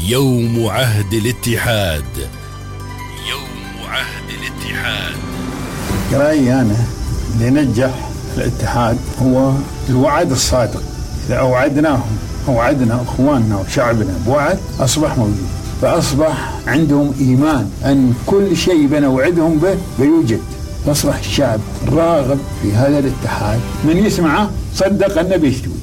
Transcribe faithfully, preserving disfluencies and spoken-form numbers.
يوم عهد الاتحاد. يوم عهد الاتحاد. رأيي أنا اللي نجح الاتحاد هو الوعد الصادق. إذا أوعدناهم أوعدنا أخواننا وشعبنا بوعد أصبح موجود، فأصبح عندهم إيمان أن كل شيء بنوعدهم به بيوجد، فأصبح الشعب راغب في هذا الاتحاد. من يسمعه صدق أنه بيستوي.